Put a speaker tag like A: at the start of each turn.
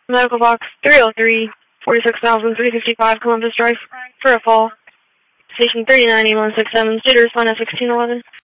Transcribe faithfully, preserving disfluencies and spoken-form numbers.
A: Medical box three oh three, forty-six thousand three hundred fifty-five Columbus Drive for a fall. Station three nine eight one six seven, state to respond at sixteen eleven.